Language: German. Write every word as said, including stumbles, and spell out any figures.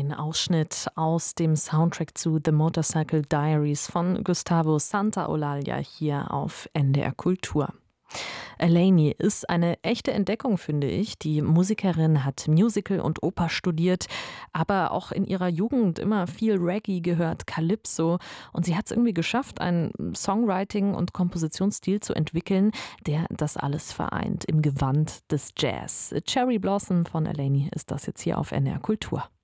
Ein Ausschnitt aus dem Soundtrack zu The Motorcycle Diaries von Gustavo Santaolalla hier auf N D R Kultur. Eleni ist eine echte Entdeckung, finde ich. Die Musikerin hat Musical und Oper studiert, aber auch in ihrer Jugend immer viel Reggae gehört, Calypso. Und sie hat es irgendwie geschafft, einen Songwriting- und Kompositionsstil zu entwickeln, der das alles vereint im Gewand des Jazz. Cherry Blossom von Eleni ist das jetzt hier auf N D R Kultur.